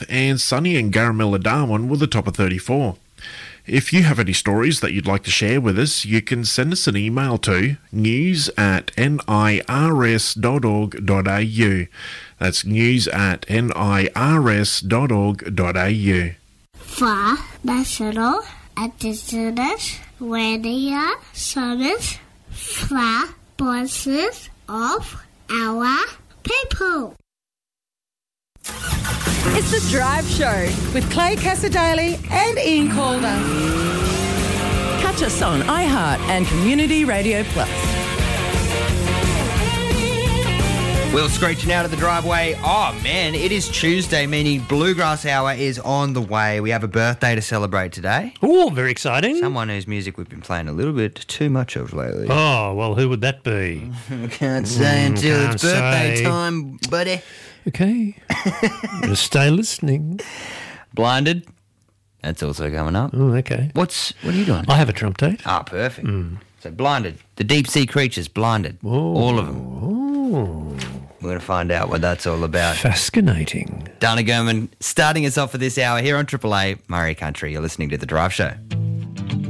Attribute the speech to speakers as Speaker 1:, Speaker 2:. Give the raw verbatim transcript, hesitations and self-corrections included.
Speaker 1: and sunny in Garamilla Darwin with a top of thirty-four. If you have any stories that you'd like to share with us, you can send us an email to news at nirs dot org dot a u. That's news at nirs dot org dot a u.
Speaker 2: For National Indigenous Radio Service for voices of our people.
Speaker 3: It's The Drive Show with Clay Cassadaly and Ian Calder.
Speaker 4: Catch us on iHeart and Community Radio Plus.
Speaker 5: Will screeching out of the driveway. Oh, man, it is Tuesday, meaning Bluegrass Hour is on the way. We have a birthday to celebrate today.
Speaker 6: Oh, very exciting.
Speaker 5: Someone whose music we've been playing a little bit too much of lately.
Speaker 6: Oh, well, who would that be?
Speaker 5: I can't say
Speaker 6: Mm,
Speaker 5: until
Speaker 6: can't
Speaker 5: it's birthday
Speaker 6: say.
Speaker 5: time, buddy.
Speaker 6: Okay. Just stay listening.
Speaker 5: Blinded. That's also coming up.
Speaker 6: Oh, okay.
Speaker 5: What's What are you doing?
Speaker 6: I have a trump date.
Speaker 5: Ah, perfect. So Blinded. The deep sea creatures, Blinded.
Speaker 6: Oh.
Speaker 5: All of them.
Speaker 6: Oh,
Speaker 5: We're going to find out what that's all about.
Speaker 6: fascinating.
Speaker 5: Dana Gurman starting us off for this hour here on Triple A Murray Country. You're listening to The Drive Show.